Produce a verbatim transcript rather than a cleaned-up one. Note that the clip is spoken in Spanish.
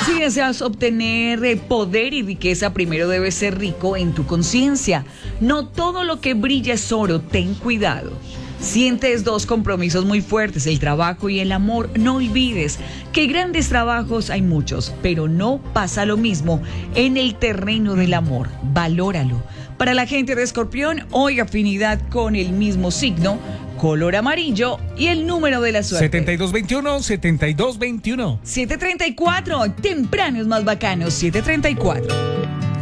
Si deseas obtener eh, poder y riqueza, primero debes ser rico en tu conciencia. No todo lo que brilla es oro, ten cuidado. Sientes dos compromisos muy fuertes, el trabajo y el amor. No olvides que grandes trabajos hay muchos, pero no pasa lo mismo en el terreno del amor. Valóralo. Para la gente de Escorpión, hoy afinidad con el mismo signo, color amarillo y el número de la suerte. setenta y dos veintiuno, setenta y dos veintiuno. siete treinta y cuatro, tempranos más bacanos, siete treinta y cuatro.